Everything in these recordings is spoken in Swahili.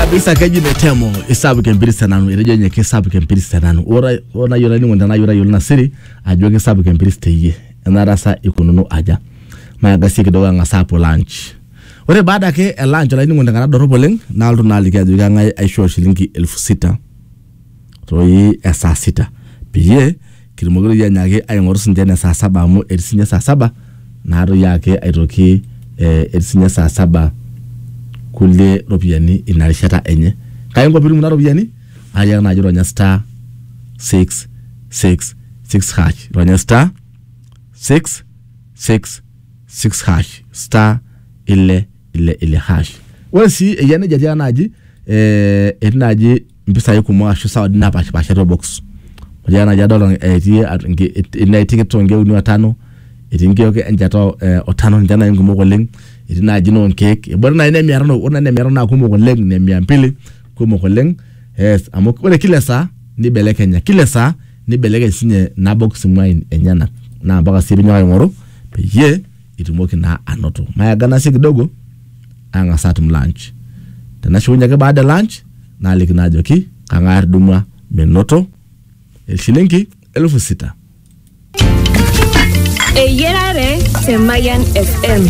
kabisa keji netemo isabu kempirisa nanu irejo nye kesabu kempirisa nanu ora yola ni ngondana yola na siri ajo kesabu kempirisa teye enarasa ikununu aja magasi kidogo ngasapo lunch ore baada ke lunch la ni ngondana doroboleng na altu na alika ajo ngai aisho shilingi 6,000 toi esa 6 piye kirimogoro ya nyage ayongoro sindene saa 7 amu erisinya saa 7 na aro yake aitoki erisinya saa 7 kule ropiani inarishata enye kaya ngo biru na ropiani aya na jiro nya star 666 hash ronya star 666 hash star ile hash wasi yana jaja naji enaji mpisa yikumo ashu sawa dina pasha box jana jadolo ina ticket to ngeu ni 5 itinge ke enjato otano njana ngumo goleng itina jino cake bora na miarano ona ne miarano kumo goleng ne miampili kumo goleng yes amo kole kila saa ni belekenya kila saa ni beleke sinye na box mwine enyana na mpaka sibinya ngoro peye itimoki na anoto maya gana si kidogo anga satum lunch tena shunya ke baada lunch na alikinajo ki kangar dumwa menoto shilingi 6,000 Eyerare te Mayan FM.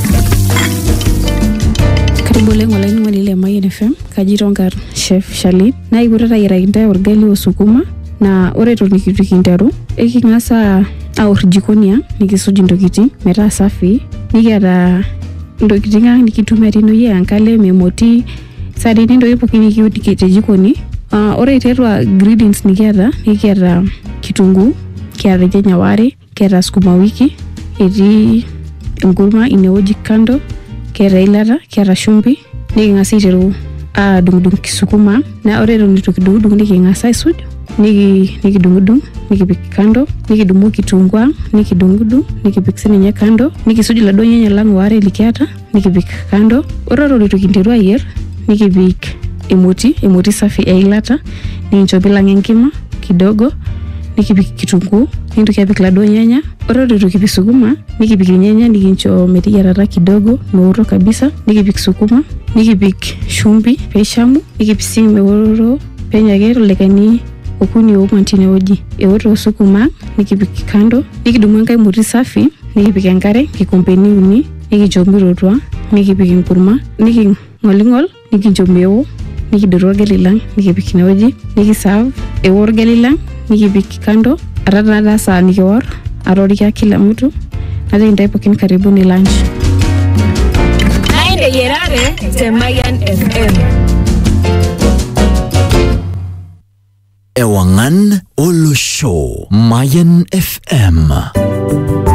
Karibu lengo la inwani le Mayan FM kajirongar chef Shalit na igurata irainda orgali osukuma na oreto nikikindaru ekingasa aur jikonia nikisuji ndokiti meta safi nikiata ndokitinga nikitumia tino ye ankale memoti sadini ndo ipo kinikite jikoni ore iterwa ingredients nikiata kitunguu kiata jenyawari kiata sukuma wiki eti ngurma ineoji kando kiata ilata kiata shumbi nikingasa iteru dungdung kisukuma na ore ndo nitokidungdung nikingasa isud nikidungdung nikipik kando nikidumu kitunguu nikidungdung nikipik sininye kando nikisuji la donyenye langu ware likiata nikipik kando ore ndo nitokiterwa yer nikipik emoti safi ilata ninchopila ngengima kidogo nikipik kitunguu nikipik la donyanya ore tukipik sukuma nikipik nyanya nikincho metiyarata kidogo nooro kabisa nikipik sukuma nikipik shumbi peshamu nikipisi meoro penyagero lekani okuni okantine oji eoro sukuma nikipik kando nikidumu ngai moti safi nikipik enkare kikompeni uni nikichomirotwa nikipik nkurma nikingolingol nikincho meo nikidoro gelilang nikipik naoji nikiserve ewor gelilang nikipik kando arada saa nikiwor arorikia kila mtu hadi ndaipokin karibu ni lunch Aende yerare te Mayan FM. Ewangan Olo Show Mayan FM.